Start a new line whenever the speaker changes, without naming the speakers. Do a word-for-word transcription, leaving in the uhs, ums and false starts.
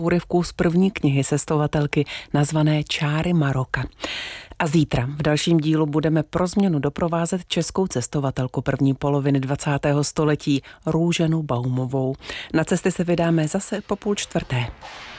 úryvků z první knihy cestovatelky nazvané Čáry Maroka. A zítra v dalším dílu budeme pro změnu doprovázet českou cestovatelku první poloviny dvacátého století Růženu Baumovou. Na cesty se vydáme zase po půl čtvrté.